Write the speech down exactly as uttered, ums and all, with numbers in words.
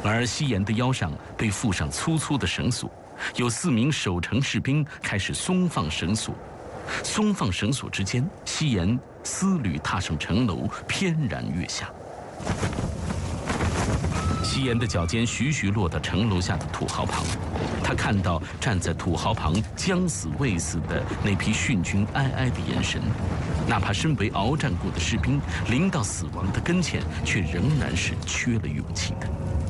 而西岩的腰上被附上粗粗的绳索，有四名守城士兵开始松放绳索。松放绳索之间，西岩丝履踏上城楼，翩然跃下。西岩的脚尖徐徐落到城楼下的土豪旁，他看到站在土豪旁将死未死的那批殉军哀哀的眼神，哪怕身为鏖战过的士兵，临到死亡的跟前，却仍然是缺了勇气的。